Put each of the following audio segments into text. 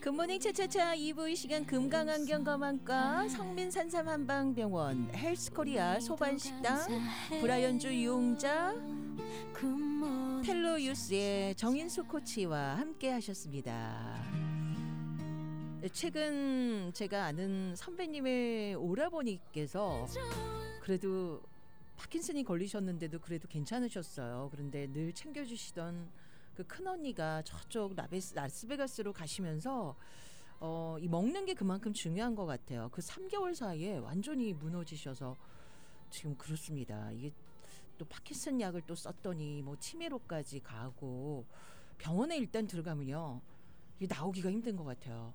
굿모닝 차차차 2부 이 시간 금강안경검안과 성민산삼한방병원 헬스코리아 소반식당 브라이언주 유용자 텔로유스의 정인수 코치와 함께 하셨습니다. 최근 제가 아는 선배님의 오라버니께서 그래도 파킨슨이 걸리셨는데도 그래도 괜찮으셨어요. 그런데 늘 챙겨주시던 그 큰언니가 저쪽 라스베가스로 가시면서 이 먹는 게 그만큼 중요한 것 같아요. 그 3개월 사이에 완전히 무너지셔서 지금 그렇습니다. 이게 또 파킨슨 약을 또 썼더니 뭐 치매로까지 가고 병원에 일단 들어가면요 이게 나오기가 힘든 것 같아요.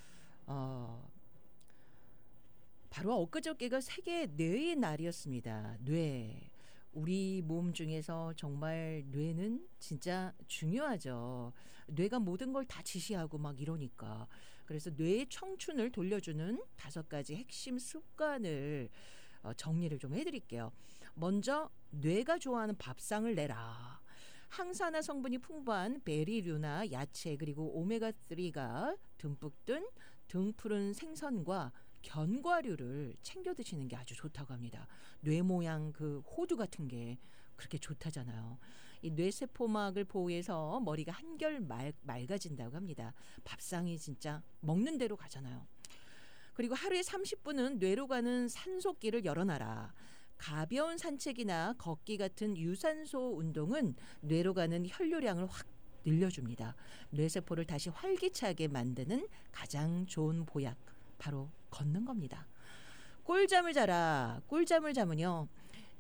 바로 엊그저께가 세계 뇌의 날이었습니다. 뇌. 우리 몸 중에서 정말 뇌는 진짜 중요하죠. 뇌가 모든 걸 다 지시하고 막 이러니까. 그래서 뇌의 청춘을 돌려주는 5가지 핵심 습관을 정리를 좀 해드릴게요. 먼저 뇌가 좋아하는 밥상을 내라. 항산화 성분이 풍부한 베리류나 야채 그리고 오메가3가 듬뿍 든 등푸른 생선과 견과류를 챙겨 드시는 게 아주 좋다고 합니다. 뇌 모양 그 호두 같은 게 그렇게 좋다잖아요. 이 뇌세포막을 보호해서 머리가 한결 맑아진다고 합니다. 밥상이 진짜 먹는 대로 가잖아요. 그리고 하루에 30분은 뇌로 가는 산소길을 열어놔라. 가벼운 산책이나 걷기 같은 유산소 운동은 뇌로 가는 혈류량을 확 늘려줍니다. 뇌세포를 다시 활기차게 만드는 가장 좋은 보약 바로 걷는 겁니다. 꿀잠을 자라. 꿀잠을 자면요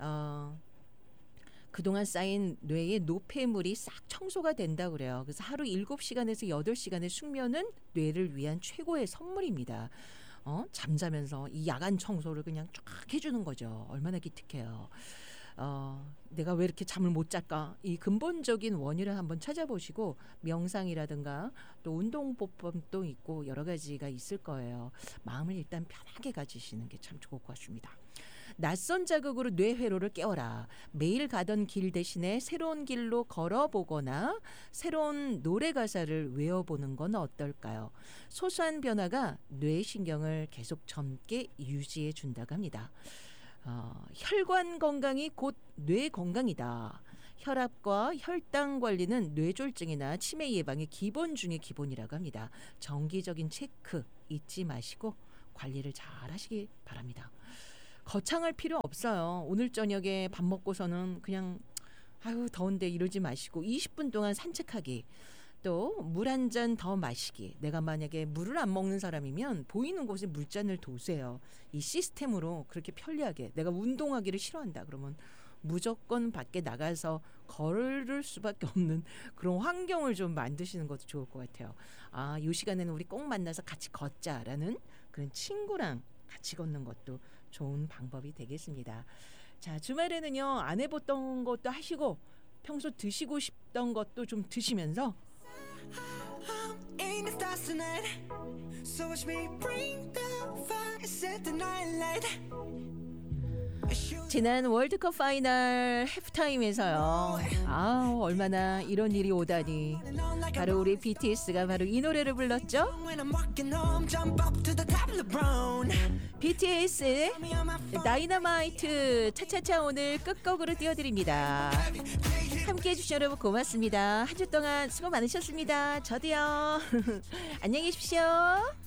그동안 쌓인 뇌의 노폐물이 싹 청소가 된다고 그래요. 그래서 하루 7시간에서 8시간의 숙면은 뇌를 위한 최고의 선물입니다. 잠자면서 이 야간 청소를 그냥 쫙 해주는 거죠. 얼마나 기특해요. 내가 왜 이렇게 잠을 못 잤까? 이 근본적인 원인을 한번 찾아보시고 명상이라든가 또 운동법도 있고 여러 가지가 있을 거예요. 마음을 일단 편하게 가지시는 게 참 좋을 것 같습니다. 낯선 자극으로 뇌 회로를 깨워라. 매일 가던 길 대신에 새로운 길로 걸어보거나 새로운 노래 가사를 외워보는 건 어떨까요? 소소한 변화가 뇌 신경을 계속 젊게 유지해 준다고 합니다. 혈관 건강이 곧 뇌 건강이다. 혈압과 혈당 관리는 뇌졸중이나 치매 예방의 기본 중의 기본이라고 합니다. 정기적인 체크 잊지 마시고 관리를 잘 하시기 바랍니다. 거창할 필요 없어요. 오늘 저녁에 밥 먹고서는 그냥 아유 더운데 이러지 마시고 20분 동안 산책하기. 또 물 한 잔 더 마시기. 내가 만약에 물을 안 먹는 사람이면 보이는 곳에 물잔을 두세요. 이 시스템으로 그렇게 편리하게 내가 운동하기를 싫어한다 그러면 무조건 밖에 나가서 걸을 수밖에 없는 그런 환경을 좀 만드시는 것도 좋을 것 같아요. 이 시간에는 우리 꼭 만나서 같이 걷자라는 그런 친구랑 같이 걷는 것도 좋은 방법이 되겠습니다. 자, 주말에는요 안 해봤던 것도 하시고 평소 드시고 싶던 것도 좀 드시면서 지난 월드컵 파이널 해프타임에서요 얼마나 이런 일이 오다니 바로 우리 BTS가 바로 이 노래를 불렀죠. BTS의 다이너마이트 차차차 오늘 끝곡으로 띄워드립니다. 함께해 주신 여러분 고맙습니다. 한 주 동안 수고 많으셨습니다. 저도요. 안녕히 계십시오.